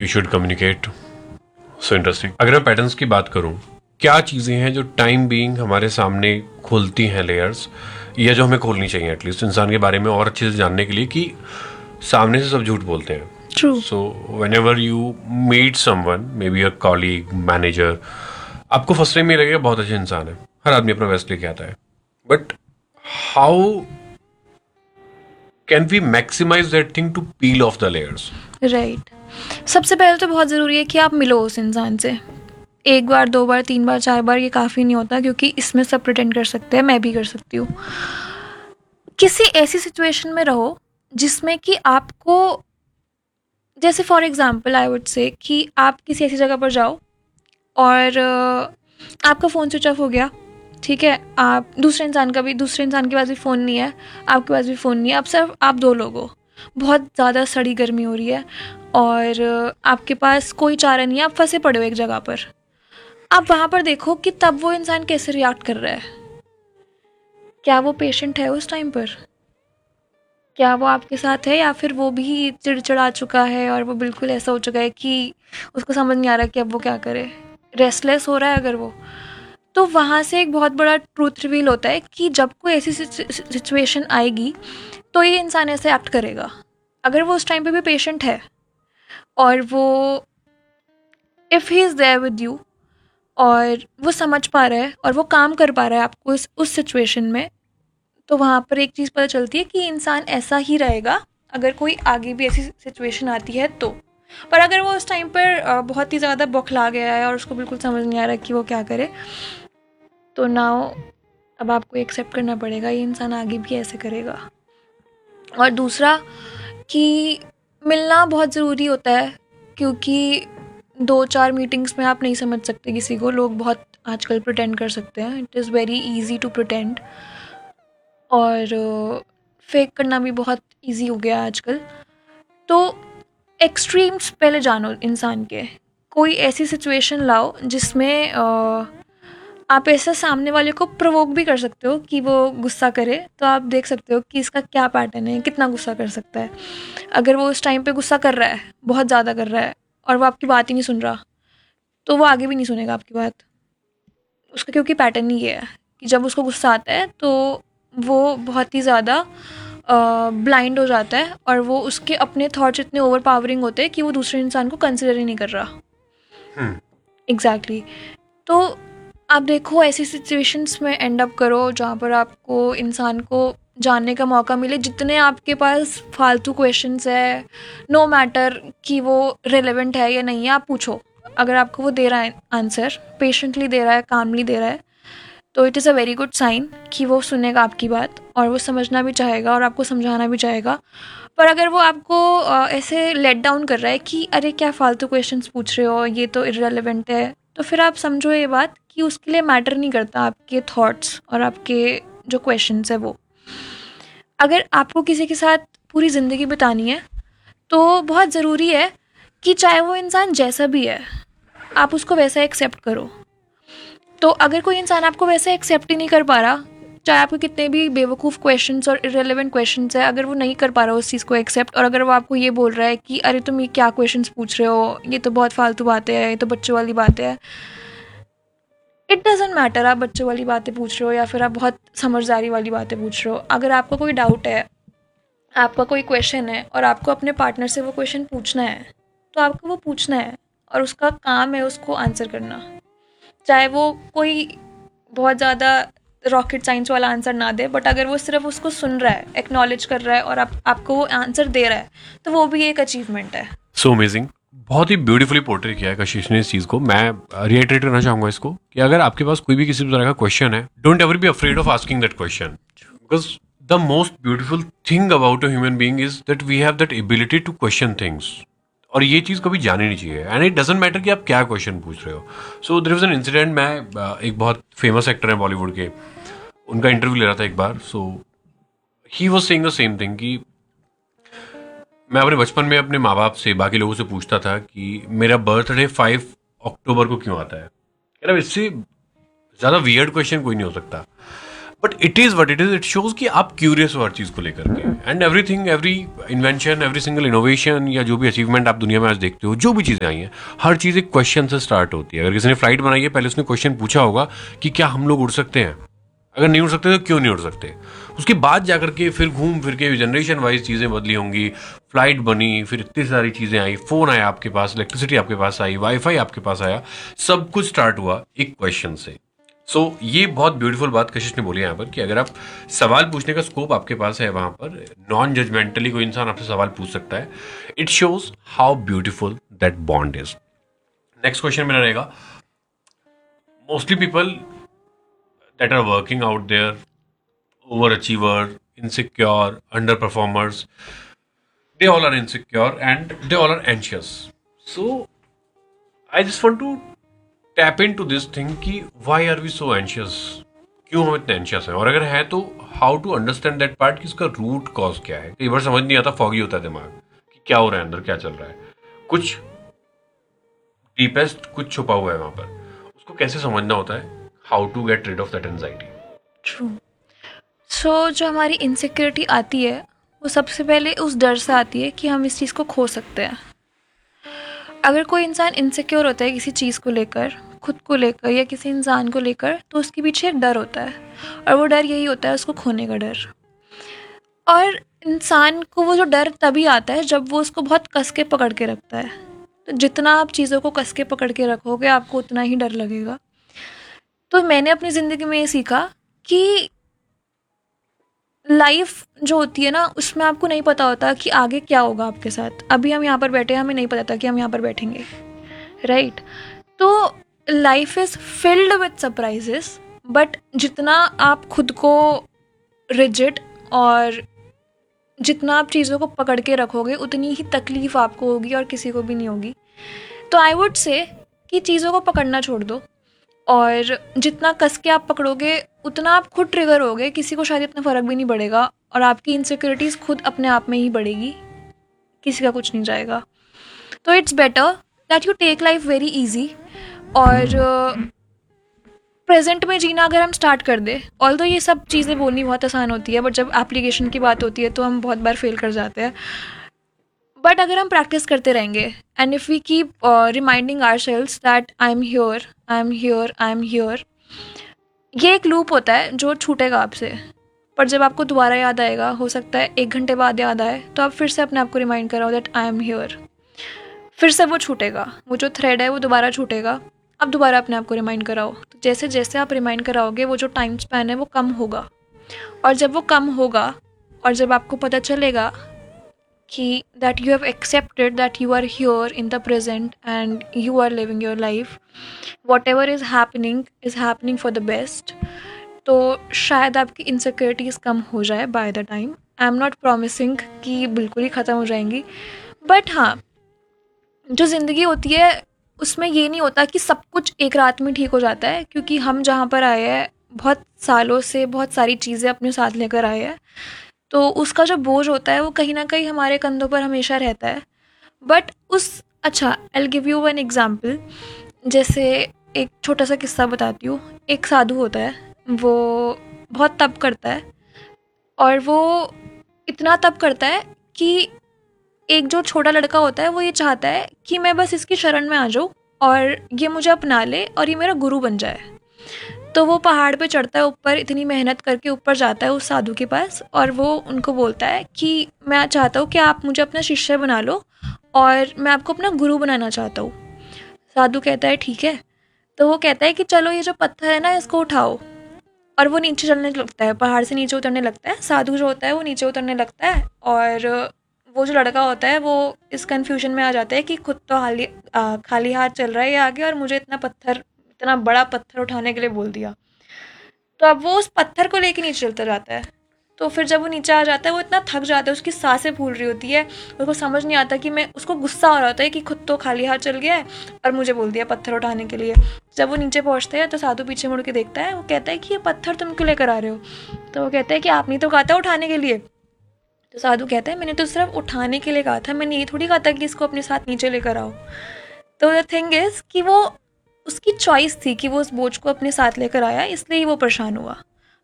Should communicate. So interesting. अगर मैं patterns की बात करूं, क्या चीज़ें हैं जो टाइम बीइंग हमारे सामने खोलती हैं लेयर्स, या जो हमें खोलनी चाहिए एटलीस्ट इंसान के बारे में और अच्छे से जानने के लिए, कि सामने से सब झूठ बोलते हैं। True. So when ever you meet someone, may be a colleague, manager, आपको फर्स्ट टाइम में लगेगा बहुत अच्छा इंसान है, हर आदमी अपना बेस्ट लेके आता है, but how can we maximise that thing to peel of the layers? Right. सबसे पहले तो बहुत ज़रूरी है कि आप मिलो उस इंसान से। एक बार, दो बार, तीन बार, चार बार ये काफ़ी नहीं होता, क्योंकि इसमें सब प्रिटेंड कर सकते हैं, मैं भी कर सकती हूँ। किसी ऐसी सिचुएशन में रहो जिसमें कि आपको, जैसे for example I would say कि आप किसी ऐसी जगह पर जाओ और आपका फ़ोन स्विच ऑफ हो गया, ठीक है, आप दूसरे इंसान के पास भी फ़ोन नहीं है, आपके पास भी फ़ोन नहीं है, अब सिर्फ आप दो लोग हो, बहुत ज़्यादा सड़ी गर्मी हो रही है और आपके पास कोई चारा नहीं है, आप फंसे पड़े हो एक जगह पर। आप वहाँ पर देखो कि तब वो इंसान कैसे रिएक्ट कर रहा है। क्या वो पेशेंट है उस टाइम पर? क्या वो आपके साथ है, या फिर वो भी चिड़चिड़ा चुका है और वो बिल्कुल ऐसा हो चुका है कि उसको समझ नहीं आ रहा कि अब वो क्या करे, रेस्टलेस हो रहा है अगर वो। तो वहाँ से एक बहुत बड़ा ट्रूथ रिवील होता है कि जब कोई ऐसी सिचुएशन आएगी तो ये इंसान ऐसे एक्ट करेगा। अगर वो उस टाइम पे भी पेशेंट है और वो, if he is there with you, और वो समझ पा रहा है और वो काम कर पा रहा है आपको उस सिचुएशन में, तो वहाँ पर एक चीज़ पता चलती है कि इंसान ऐसा ही रहेगा अगर कोई आगे भी ऐसी सिचुएशन आती है तो। पर अगर वो उस टाइम पर बहुत ही ज़्यादा बौखला गया है और उसको बिल्कुल समझ नहीं आ रहा कि वो क्या करे, तो नाउ अब आपको एक्सेप्ट करना पड़ेगा ये इंसान आगे भी ऐसे करेगा। और दूसरा कि मिलना बहुत ज़रूरी होता है, क्योंकि दो चार मीटिंग्स में आप नहीं समझ सकते किसी को। लोग बहुत आजकल प्रिटेंड कर सकते हैं, it is very easy to pretend, और फेक करना भी बहुत इजी हो गया आजकल। तो एक्सट्रीम्स पहले जानो इंसान के। कोई ऐसी सिचुएशन लाओ जिसमें आप ऐसा सामने वाले को प्रोवोक भी कर सकते हो कि वो गुस्सा करे, तो आप देख सकते हो कि इसका क्या पैटर्न है, कितना गुस्सा कर सकता है। अगर वो उस टाइम पे गुस्सा कर रहा है, बहुत ज़्यादा कर रहा है, और वो आपकी बात ही नहीं सुन रहा, तो वो आगे भी नहीं सुनेगा आपकी बात। उसका क्योंकि पैटर्न ही ये है कि जब उसको गुस्सा आता है तो वो बहुत ही ज़्यादा ब्लाइंड हो जाता है, और वो उसके अपने थॉट्स इतने ओवर पावरिंग होते हैं कि वो दूसरे इंसान को कंसिडर ही नहीं कर रहा। एग्जैक्टली। तो आप देखो ऐसी सिचुएशंस में एंड अप करो जहाँ पर आपको इंसान को जानने का मौका मिले। जितने आपके पास फालतू क्वेश्चंस है, नो मैटर कि वो रिलेवेंट है या नहीं है, आप पूछो। अगर आपको वो दे रहा है आंसर, पेशेंटली दे रहा है, कामली दे रहा है, तो it is a very good sign कि वो सुनेगा आपकी बात और वो समझना भी चाहेगा और आपको समझाना भी चाहेगा। पर अगर वो आपको ऐसे लेट डाउन कर रहा है कि अरे क्या फालतू क्वेश्चंस पूछ रहे हो, ये तो इररेलेवेंट है, तो फिर आप समझो ये बात कि उसके लिए मैटर नहीं करता आपके थॉट्स और आपके जो क्वेश्चंस है वो। अगर आपको किसी के साथ पूरी ज़िंदगी बितानी है तो बहुत ज़रूरी है कि चाहे वो इंसान जैसा भी है, आप उसको वैसा एक्सेप्ट करो। तो अगर कोई इंसान आपको वैसे एक्सेप्ट ही नहीं कर पा रहा, चाहे आपके कितने भी बेवकूफ़ क्वेश्चंस और इररेलेवेंट क्वेश्चंस है, अगर वो नहीं कर पा रहा उस चीज़ को एक्सेप्ट, और अगर वो आपको ये बोल रहा है कि अरे तुम ये क्या क्वेश्चंस पूछ रहे हो, ये तो बहुत फालतू बातें हैं, ये तो बच्चों वाली बातें हैं, इट डजेंट मैटर आप बच्चों वाली बातें पूछ रहे हो या फिर आप बहुत समझदारी वाली बातें पूछ रहे हो। अगर आपको कोई डाउट है, आपका कोई क्वेश्चन है और आपको अपने पार्टनर से वो क्वेश्चन पूछना है, तो आपको वो पूछना है और उसका काम है उसको आंसर करना। चाहे वो कोई बहुत ज़्यादा रॉकेट साइंस वाला आंसर ना दे, बट अगर वो सिर्फ उसको सुन रहा है, एक्नॉलेज कर रहा है और आपको वो आंसर दे रहा है, तो वो भी एक अचीवमेंट है। So amazing. बहुत ही ब्यूटीफुली पोर्ट्रे किया है कशिश ने इस चीज़ को। मैं रिएटरेट करना चाहूँगा इसको कि अगर आपके पास कोई भी किसी भी तरह का क्वेश्चन है, don't ever be afraid of asking that question, because the most beautiful thing about a human being is that we have that ability to question things, और ये चीज़ कभी जानी नहीं चाहिए। एंड इट डजेंट मैटर कि आप क्या क्वेश्चन पूछ रहे हो। So there was an incident, मैं एक बहुत फेमस एक्टर है बॉलीवुड के, उनका इंटरव्यू ले रहा था एक बार। सो he was saying the same thing कि मैं अपने बचपन में अपने माँ बाप से, बाकी लोगों से पूछता था कि मेरा बर्थडे 5 अक्टूबर को क्यों आता है। यार इससे ज़्यादा वियर्ड क्वेश्चन कोई नहीं हो सकता। But it is what it is, it shows कि आप क्यूरियस हो हर चीज़ को लेकर के। And everything, every invention, every single innovation या जो भी अचीवमेंट आप दुनिया में आज देखते हो, जो भी चीज़ें आई हैं, हर चीज़ एक क्वेश्चन से स्टार्ट होती है। अगर किसी ने फ्लाइट बनाई है, पहले उसने क्वेश्चन पूछा होगा कि क्या हम लोग उड़ सकते हैं, अगर नहीं उड़ सकते तो क्यों नहीं उड़ सकते। उसके बाद जाकर के फिर घूम फिर के जनरेशन वाइज चीज़ें बदली होंगी, फ्लाइट बनी, फिर इतनी सारी चीज़ें आई, फ़ोन आया आपके पास, इलेक्ट्रिसिटी आपके पास आई, वाईफाई आपके पास आया, सब कुछ स्टार्ट हुआ एक क्वेश्चन से। सो ये बहुत ब्यूटीफुल बात कशिश ने बोली यहाँ पर कि अगर आप सवाल पूछने का स्कोप आपके पास है, वहाँ पर नॉन जजमेंटली कोई इंसान आपसे सवाल पूछ सकता है, it shows how beautiful that bond is. Next question मेरा रहेगा, mostly people that are working out there, overachiever, insecure, underperformers, they all are insecure and they all are anxious. So I just want to tap into this thing कि why are we so anxious, क्यों हम इतने anxious हैं, और अगर है तो how to understand that part कि इसका root cause क्या है। कई बार समझ नहीं आता, foggy होता है दिमाग कि क्या हो रहा है अंदर, क्या चल रहा है, कुछ डीपेस्ट कुछ छुपा हुआ है वहां पर, उसको कैसे समझना होता है, how to get rid of that anxiety. True. सो जो हमारी इनसिक्योरिटी आती है वो सबसे पहले उस डर से आती है कि हम इस चीज़ को खो सकते हैं। अगर कोई इंसान इनसिक्योर होता है किसी चीज़ को लेकर, खुद को लेकर या किसी इंसान को लेकर, तो उसके पीछे एक डर होता है, और वो डर यही होता है उसको खोने का डर। और इंसान को वो जो डर तभी आता है जब वो उसको बहुत कस के पकड़ के रखता है। तो जितना आप चीज़ों को कस के पकड़ के रखोगे आपको उतना ही डर लगेगा। तो मैंने अपनी ज़िंदगी में ये सीखा कि लाइफ जो होती है ना, उसमें आपको नहीं पता होता कि आगे क्या होगा आपके साथ। अभी हम यहाँ पर बैठे हैं, हमें नहीं पता था कि हम यहाँ पर बैठेंगे, राइट। तो life is filled with surprises, but जितना आप खुद को रिजिड और जितना आप चीज़ों को पकड़ के रखोगे उतनी ही तकलीफ़ आपको होगी और किसी को भी नहीं होगी। तो आई वुड से कि चीज़ों को पकड़ना छोड़ दो, और जितना कस के आप पकड़ोगे उतना आप खुद ट्रिगर होगे, किसी को शायद इतना फ़र्क भी नहीं पड़ेगा, और आपकी इनसिक्योरिटीज़ खुद अपने आप में ही बढ़ेगी, किसी का कुछ नहीं जाएगा। तो it's better that you take life very easy, और प्रेजेंट में जीना अगर हम स्टार्ट कर दे, ऑल्दो ये सब चीज़ें बोलनी बहुत आसान होती है, बट जब एप्लीकेशन की बात होती है तो हम बहुत बार फेल कर जाते हैं। बट अगर हम प्रैक्टिस करते रहेंगे and if we keep reminding ourselves that I am here, I am here, I am here, ये एक लूप होता है जो छूटेगा आपसे। पर जब आपको दोबारा याद आएगा, हो सकता है 1 घंटे बाद याद आए, तो आप फिर से अपने आप को रिमाइंड कराओ दैट आई एम हियर। फिर से वो छूटेगा, वो जो थ्रेड है वो दोबारा छूटेगा, आप दोबारा अपने आप को रिमाइंड कराओ। तो जैसे जैसे आप रिमाइंड कराओगे वो जो टाइम स्पैन है वो कम होगा, और जब वो कम होगा और जब आपको पता चलेगा कि that you have accepted that you are here in the present and you are living your life, what ever is happening for the best, तो शायद आपकी इनसिक्योरिटीज़ कम हो जाए by the time. I am not promising कि बिल्कुल ही ख़त्म हो जाएंगी, बट हाँ, जो ज़िंदगी होती है उसमें ये नहीं होता कि सब कुछ एक रात में ठीक हो जाता है, क्योंकि हम जहाँ पर आए हैं बहुत सालों से बहुत सारी चीज़ें अपने साथ लेकर आए हैं, तो उसका जो बोझ होता है वो कहीं ना कहीं हमारे कंधों पर हमेशा रहता है। बट अच्छा, I will give you one example. जैसे एक छोटा सा किस्सा बताती हूँ। एक साधु होता है, वो बहुत तप करता है, और वो इतना तप करता है कि एक जो छोटा लड़का होता है वो ये चाहता है कि मैं बस इसकी शरण में आ जाऊँ और ये मुझे अपना ले और ये मेरा गुरु बन जाए। तो वो पहाड़ पे चढ़ता है ऊपर, इतनी मेहनत करके ऊपर जाता है उस साधु के पास, और वो उनको बोलता है कि मैं चाहता हूँ कि आप मुझे अपना शिष्य बना लो और मैं आपको अपना गुरु बनाना चाहता हूँ। साधु कहता है ठीक है। तो वो कहता है कि चलो ये जो पत्थर है ना इसको उठाओ, और वो नीचे चलने लगता है, पहाड़ से नीचे उतरने लगता है। साधु जो होता है वो नीचे उतरने लगता है, और वो जो लड़का होता है वो इस कन्फ्यूजन में आ जाता है कि खुद तो खाली हाथ चल रहा है ये आगे, और मुझे इतना बड़ा पत्थर उठाने के लिए बोल दिया। तो अब वो उस पत्थर को लेके नीचे चलता जाता है। तो फिर जब वो नीचे आ जाता है वो इतना थक जाता है, उसकी सांसें फूल रही होती है, उसको समझ नहीं आता कि उसको गुस्सा आ रहा होता है कि खुद तो खाली हाथ चल गया है और मुझे बोल दिया पत्थर उठाने के लिए। जब वो नीचे पहुंचते हैं तो साधु पीछे मुड़ के देखता है, वो कहता है कि ये पत्थर तुम क्यों लेकर आ रहे हो? तो वो कहता है कि आपने तो कहा था उठाने के लिए। तो साधु कहता है मैंने तो सिर्फ उठाने के लिए कहा था, मैंने ये थोड़ी कहा था कि इसको अपने साथ नीचे लेकर आओ। तो द थिंग इज़ कि वो उसकी चॉइस थी कि वो उस बोझ को अपने साथ लेकर आया, इसलिए वो परेशान हुआ।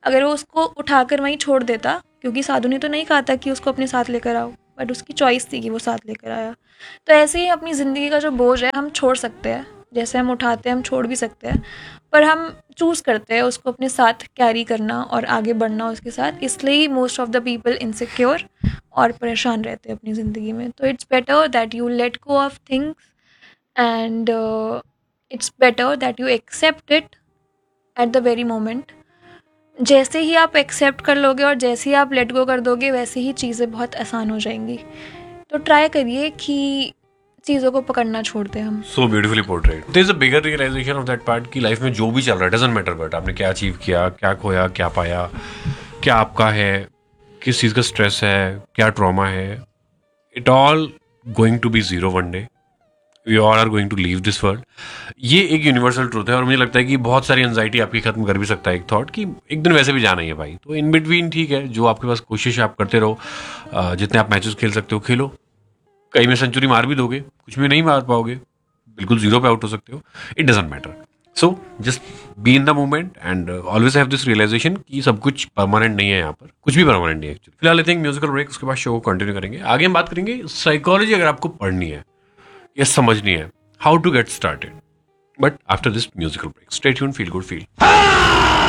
अगर वो उसको उठाकर वहीं छोड़ देता, क्योंकि साधु ने तो नहीं कहा था कि उसको अपने साथ लेकर आओ, बट उसकी चॉइस थी कि वो साथ लेकर आया। तो ऐसे ही अपनी ज़िंदगी का जो बोझ है हम छोड़ सकते हैं, जैसे हम उठाते हैं हम छोड़ भी सकते हैं, पर हम चूज़ करते हैं उसको अपने साथ कैरी करना और आगे बढ़ना उसके साथ। इसलिए most of the people insecure और परेशान रहते हैं अपनी ज़िंदगी में। तो it's better that you let go of things and it's better that you accept it at the very moment. जैसे ही आप एक्सेप्ट कर लोगे और जैसे ही आप लेट गो कर दोगे, वैसे ही चीज़ें बहुत आसान हो जाएंगी। तो ट्राई करिए कि चीज़ों को पकड़ना छोड़ दें हम। सो beautifully portrait. There is a bigger realisation of that part कि लाइफ में जो भी चल रहा है डजंट मैटर, बट आपने क्या अचीव किया, क्या खोया, क्या पाया, क्या आपका है, किस चीज़ का स्ट्रेस है, क्या ट्रॉमा है, it all going to be zero one day. We all are going to leave this world. ये एक यूनिवर्सल ट्रूथ है और मुझे लगता है कि बहुत सारी एंजाइटी आपकी खत्म कर भी सकता है एक थॉट कि एक दिन वैसे भी जाना ही है भाई। तो इन बिटवीन ठीक है, जो आपके पास कोशिश है आप करते रहो। जितने आप मैचेस खेल सकते हो खेलो, कहीं में सेंचुरी मार भी दोगे, कुछ में नहीं मार पाओगे, बिल्कुल जीरो पे आउट हो सकते हो, it doesn't matter. So just be in the moment and always have this realisation कि सब कुछ परमानेंट नहीं है, यहाँ पर कुछ भी परमानेंट नहीं है एक्चुअली। फिलहाल आई थिंक म्यूजिकल ब्रेक, उसके बाद शो को कंटिन्यू करेंगे। आगे हम बात करेंगे साइकोलॉजी अगर आपको पढ़नी है या समझनी है, how to get started, but after this musical break. Stay tuned, feel good feel.